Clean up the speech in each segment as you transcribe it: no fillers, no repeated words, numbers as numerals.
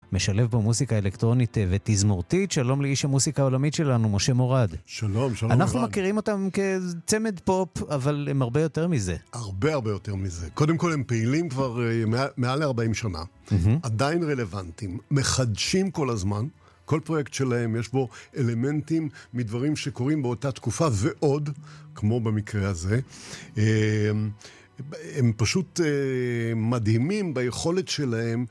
משלב בו מוזיקה אלקטרונית ותזמורתית. שלום לאיש המוסיקה העולמית שלנו, משה מורד. שלום, שלום. אנחנו מכירים אותם כצמד פופ, אבל הם הרבה יותר מזה. הרבה יותר מזה. קודם כל הם פעילים כבר מעל 40 שנה. עדיין רלוונטיים, מחדשים כל הזמן. כל פרויקט שלהם יש בו אלמנטים מדברים שקורים באותה תקופה ועוד, כמו במקרה הזה. הם פשוט מדהימים ביכולת שלהם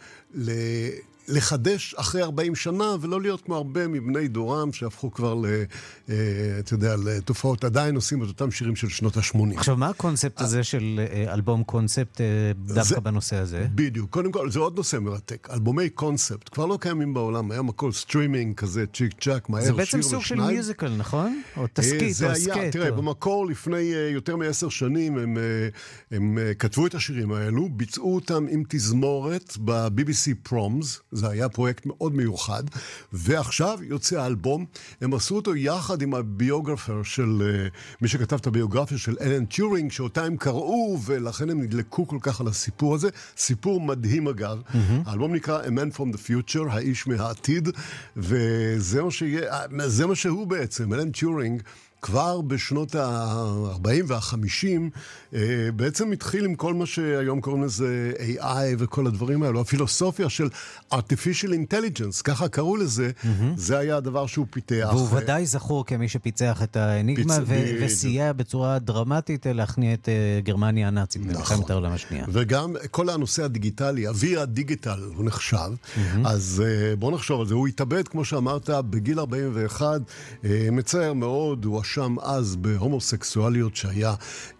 לחדש אחרי 40 שנה, ולא להיות כמו הרבה מבני דורם שהפכו כבר אתה יודע, לתופעות, עדיין עושים את אותם שירים של שנות ה-80. עכשיו, מה הקונספט הזה של אלבום קונספט דווקא בנושא הזה? בדיוק. קודם כל, זה עוד נושא מרתק. אלבומי קונספט כבר לא קיימים בעולם. היום הכל סטרימינג כזה, צ'יק צ'ק, מהר, שיר ושניים. זה בעצם סוג של מיוזיקל, נכון? או תסקית, או סקט. תראה, במקור לפני יותר מ10 שנים הם כתבו את השירים האלו, ביצעו אותם עם תזמורת ב-BBC Proms, זה היה פרויקט מאוד מיוחד, ועכשיו יוצא האלבום, הם עשו אותו יחד עם הביוגרפר של, מי שכתב את הביוגרפיה של אלן טיורינג, שאותה הם קראו, ולכן הם נדלקו כל כך על הסיפור הזה, סיפור מדהים אגב, האלבום נקרא A Man From The Future, האיש מהעתיד, וזה מה שהוא בעצם, אלן טיורינג, כבר בשנות ה-40 וה-50, בעצם התחיל עם כל מה שהיום קוראים לזה AI וכל הדברים האלו, הפילוסופיה של Artificial Intelligence, ככה קראו לזה, זה היה הדבר שהוא פיתח. והוא ודאי זכור כמי שפיצח את האניגמה, וסייע בצורה דרמטית להכניע את גרמניה הנאצית במלחמת העולם השנייה. וגם כל הנושא הדיגיטלי, אבי הדיגיטל, הוא נחשב, אז בוא נחשוב על זה, הוא התאבד, כמו שאמרת, בגיל 41, מצער מאוד, הוא שם אז בהומוסקסואליות שהיה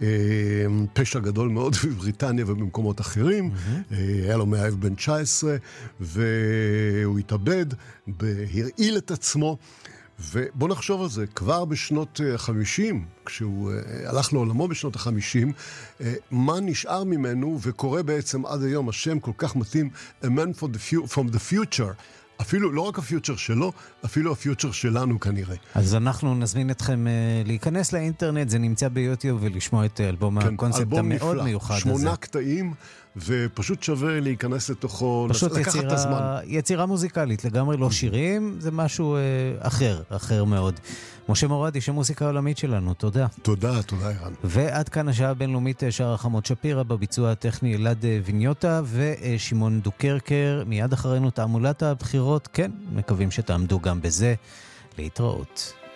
פשע גדול מאוד בבריטניה ובמקומות אחרים, היה לו מאהב בן 19 והוא התאבד, הרעיל את עצמו, ובוא נחשוב על זה, כבר בשנות 50, כשהוא הלך לעולמו בשנות ה-50, מה נשאר ממנו וקורא בעצם עד היום, השם כל כך מתאים, A Man from the Future, אפילו לא רק הפיוטר שלו, אפילו הפיוטר שלנו כנראה. אז אנחנו נזמין אתכם להיכנס לאינטרנט, זה נמצא ביוטיוב, ולשמוע את אלבום הקונספט המאוד מיוחד הזה. 8 קטעים, ופשוט שווה להיכנס לתוכו, לקחת את הזמן. יצירה מוזיקלית, לגמרי לא שירים, זה משהו אחר מאוד. משה מורד, איש המוסיקה העולמית שלנו, תודה. תודה ערן. ועד כאן השעה הבינלאומית שער החמות שפירא, בביצוע הטכני אלעד ויניוטה ושמעון דוקרקר. מיד אחרינו תעמולת הבחירות, כן, מקווים שתעמדו גם בזה. להתראות.